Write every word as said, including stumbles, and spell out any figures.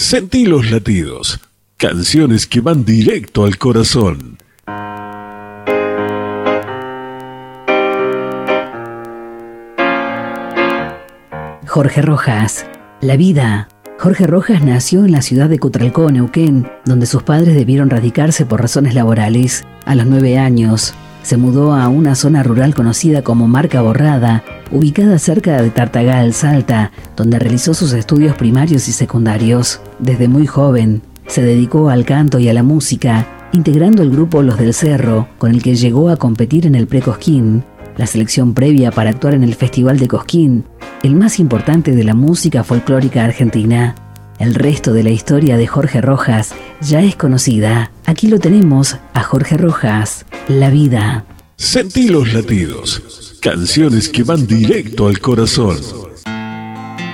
Sentí los latidos, canciones que van directo al corazón. Jorge Rojas, La vida. Jorge Rojas nació en la ciudad de Cutralcó, Neuquén, donde sus padres debieron radicarse por razones laborales. A los nueve años, se mudó a una zona rural conocida como Marca Borrada, ubicada cerca de Tartagal, Salta, donde realizó sus estudios primarios y secundarios. Desde muy joven, se dedicó al canto y a la música, integrando el grupo Los del Cerro, con el que llegó a competir en el Pre-Cosquín, la selección previa para actuar en el Festival de Cosquín, el más importante de la música folclórica argentina. El resto de la historia de Jorge Rojas ya es conocida. Aquí lo tenemos a Jorge Rojas, La vida. Sentí los latidos, canciones que van directo al corazón.